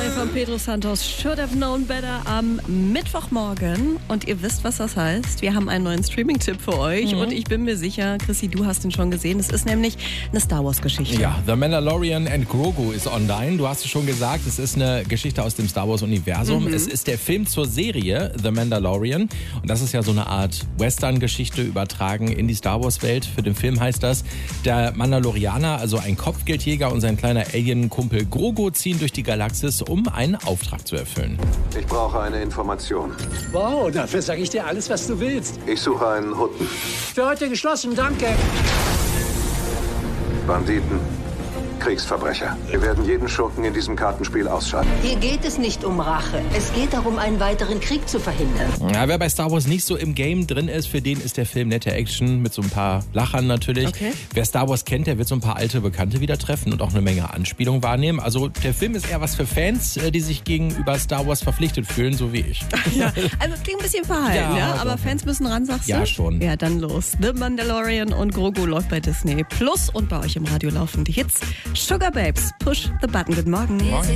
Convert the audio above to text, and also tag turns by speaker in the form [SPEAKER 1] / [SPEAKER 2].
[SPEAKER 1] Neu von Pedro Santos, Should Have Known Better am Mittwochmorgen. Und ihr wisst, was das heißt. Wir haben einen neuen Streaming-Tipp für euch. Und ich bin mir sicher, Chrissy, du hast ihn schon gesehen. Es ist nämlich eine Star Wars-Geschichte.
[SPEAKER 2] Ja, The Mandalorian and Grogu ist online. Du hast es schon gesagt, es ist eine Geschichte aus dem Star Wars-Universum. Es ist der Film zur Serie The Mandalorian. Und das ist ja so eine Art Western-Geschichte übertragen in die Star Wars-Welt. Für den Film heißt das, der Mandalorianer, also ein Kopfgeldjäger und sein kleiner Alien-Kumpel Grogu ziehen durch die Galaxis, um einen Auftrag zu erfüllen.
[SPEAKER 3] Ich brauche eine Information.
[SPEAKER 4] Wow, dafür sage ich dir alles, was du willst.
[SPEAKER 3] Ich suche einen Hutten.
[SPEAKER 4] Für heute geschlossen, danke.
[SPEAKER 3] Banditen. Kriegsverbrecher. Wir werden jeden Schurken in diesem Kartenspiel ausschalten.
[SPEAKER 5] Hier geht es nicht um Rache. Es geht darum, einen weiteren Krieg zu verhindern.
[SPEAKER 2] Ja, wer bei Star Wars nicht so im Game drin ist, für den ist der Film nette Action mit so ein paar Lachern natürlich.
[SPEAKER 1] Okay.
[SPEAKER 2] Wer Star Wars kennt, der wird so ein paar alte Bekannte wieder treffen und auch eine Menge Anspielungen wahrnehmen. Also der Film ist eher was für Fans, die sich gegenüber Star Wars verpflichtet fühlen, so wie ich.
[SPEAKER 1] Ja, also klingt ein bisschen verhalten, ja, aber
[SPEAKER 2] doch.
[SPEAKER 1] Fans müssen ran, sagst du?
[SPEAKER 2] Ja, schon.
[SPEAKER 1] Ja, dann los. The Mandalorian und Grogu läuft bei Disney Plus und bei euch im Radio laufen die Hits. Sugar Babes, push the button. Guten Morgen.
[SPEAKER 2] Morgen.